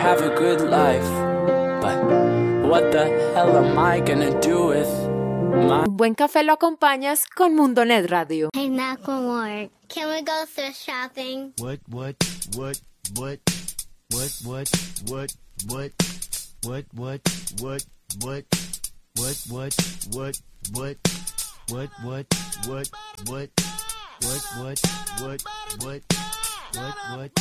have a good life, but what the hell am I gonna do with my... Un buen café lo acompañas con Mundonet Radio. Hey, not gonna work. Can we go thrift shopping? What?